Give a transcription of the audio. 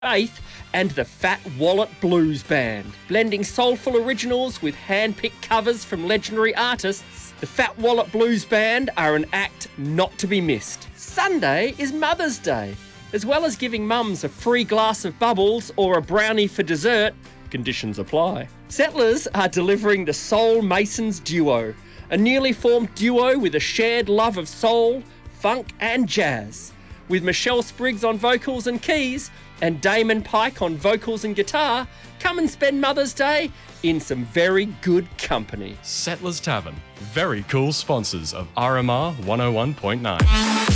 Faith and the Fat Wallet Blues Band. Blending soulful originals with hand-picked covers from legendary artists, the Fat Wallet Blues Band are an act not to be missed. Sunday is Mother's Day. As well as giving mums a free glass of bubbles or a brownie for dessert, conditions apply. Settlers are delivering the Soul Masons Duo, a newly formed duo with a shared love of soul, funk and jazz. With Michelle Spriggs on vocals and keys and Damon Pike on vocals and guitar, come and spend Mother's Day in some very good company. Settlers Tavern, very cool sponsors of RMR 101.9.